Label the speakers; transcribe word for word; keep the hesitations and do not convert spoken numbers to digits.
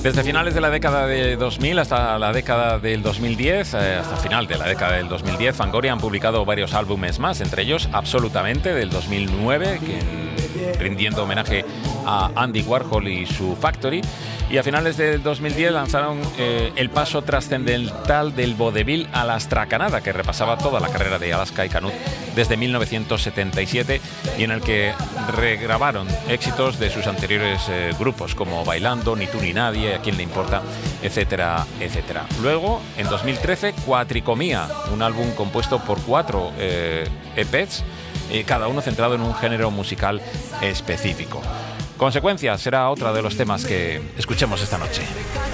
Speaker 1: Desde finales de la década de dos mil hasta la década del dos mil diez, eh, hasta final de la década del dos mil diez, Fangoria han publicado varios álbumes más, entre ellos Absolutamente, del dos mil nueve, que, rindiendo homenaje a Andy Warhol y su Factory. Y a finales del dos mil diez lanzaron eh, El paso trascendental del vodevil a la Stracanada, que repasaba toda la carrera de Alaska y Canut desde mil novecientos setenta y siete, y en el que regrabaron éxitos de sus anteriores eh, grupos, como Bailando, Ni tú ni nadie, A quién le importa, etcétera, etcétera. Luego, en dos mil trece, Cuatricomía, un álbum compuesto por cuatro eh, E Pes, eh, cada uno centrado en un género musical específico. Consecuencias será otra de los temas que escuchemos esta noche.